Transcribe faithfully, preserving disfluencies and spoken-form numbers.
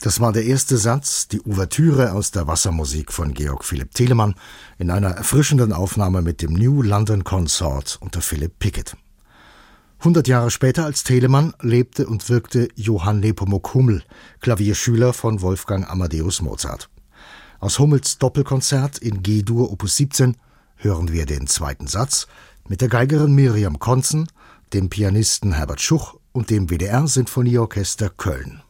Das war der erste Satz, die Ouvertüre aus der Wassermusik von Georg Philipp Telemann in einer erfrischenden Aufnahme mit dem New London Consort unter Philip Pickett. Hundert Jahre später als Telemann lebte und wirkte Johann Nepomuk Hummel, Klavierschüler von Wolfgang Amadeus Mozart. Aus Hummels Doppelkonzert in G-Dur Opus siebzehn hören wir den zweiten Satz mit der Geigerin Miriam Konzen, dem Pianisten Herbert Schuch und dem W D R-Sinfonieorchester Köln.